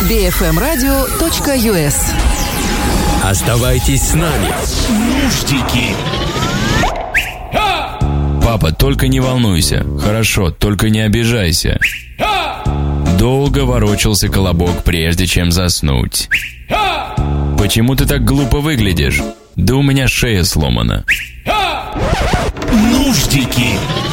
bfmradio.us. Оставайтесь с нами. Нуждики. Папа, только не волнуйся. Хорошо, только не обижайся. Долго ворочался колобок, прежде чем заснуть. Почему ты так глупо выглядишь? Да у меня шея сломана. Нуждики.